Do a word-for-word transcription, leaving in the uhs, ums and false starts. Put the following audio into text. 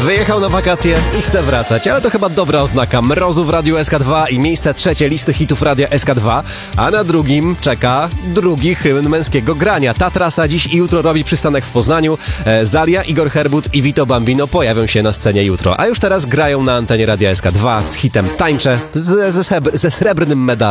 Wyjechał na wakacje i chce wracać, ale to chyba dobra oznaka mrozu w Radiu S K dwa i miejsce trzecie listy hitów Radia S K dwa, a na drugim czeka drugi hymn męskiego grania. Ta trasa dziś i jutro robi przystanek w Poznaniu. E, Zalia, Igor Herbut i Vito Bambino pojawią się na scenie jutro, a już teraz grają na antenie Radia S K dwa z hitem Tańczę ze, ze, ze srebrnym medalem.